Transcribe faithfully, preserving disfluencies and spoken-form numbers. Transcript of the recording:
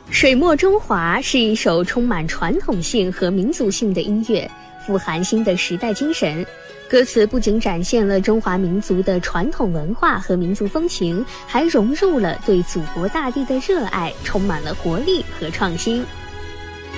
水墨中华是一首充满传统性和民族性的音乐，富含新的时代精神。歌词不仅展现了中华民族的传统文化和民族风情，还融入了对祖国大地的热爱，充满了活力和创新。